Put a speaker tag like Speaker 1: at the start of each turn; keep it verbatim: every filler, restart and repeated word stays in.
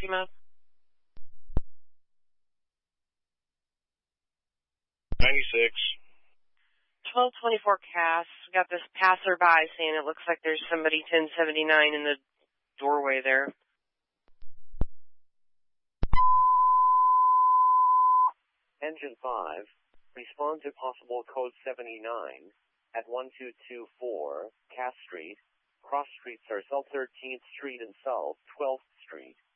Speaker 1: taxi mode?
Speaker 2: ninety-six.
Speaker 1: twelve twenty-four Cass. We got this passerby saying it looks like there's somebody ten seventy-nine in the doorway there.
Speaker 3: Engine five, respond to possible code seventy-nine at one two two four Cass Street. Cross streets are South thirteenth Street and South twelfth Street.